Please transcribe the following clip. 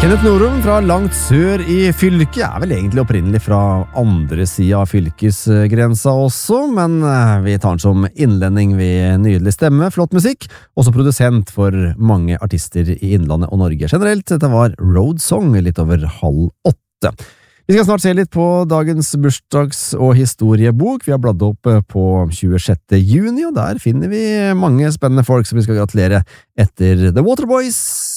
Kenneth Norum fra langt sør i fylket vel egentlig opprinnelig fra andre siden av fylkesgrensa også, men vi tar den som innlending ved nydelig stemme, flott musikk, også produsent for mange artister i Innlandet og Norge generelt. Dette var Road Song, litt over 7:30. Vi skal snart se litt på dagens bursdags- og historiebok. Vi har bladd opp på 26. juni, og der finner vi mange spennende folk som vi skal gratulere etter The Waterboys.